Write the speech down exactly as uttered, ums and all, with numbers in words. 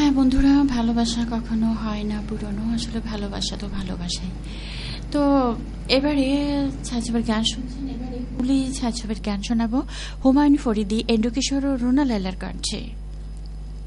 হ্যাঁ বন্ধুরা, ভালোবাসা কখনো হয় না পুরনো, আসলে ভালোবাসা তো ভালোবাসাই। তো এবারে ছায়াছবির গান শুনছেন, এবারে হুলি ছায়াছবির গান শোনাবো হুমায়ুন ফরিদি, এন্ডু কিশোর ও রুনা লায়লার কণ্ঠে।